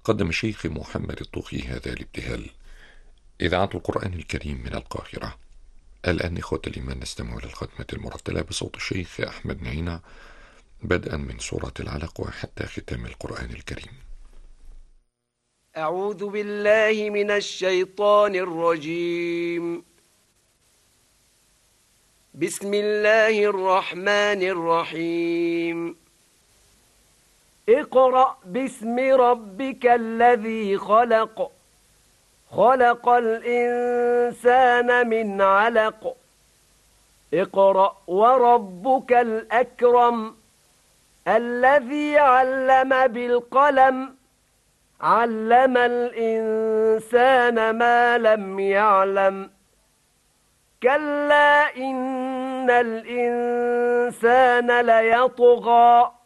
قدم الشيخ محمد الطوخي هذا الابتهال. إذاعة القرآن الكريم من القاهرة. الآن إخوة الإيمان نستمع للختمة المرتلة بصوت الشيخ أحمد نعينة بدءا من سورة العلق وحتى ختام القرآن الكريم. أعوذ بالله من الشيطان الرجيم. بسم الله الرحمن الرحيم. اقرأ باسم ربك الذي خلق. خلق الإنسان من علق. اقرأ وربك الأكرم الذي علم بالقلم علم الإنسان ما لم يعلم. كلا إن الإنسان ليطغى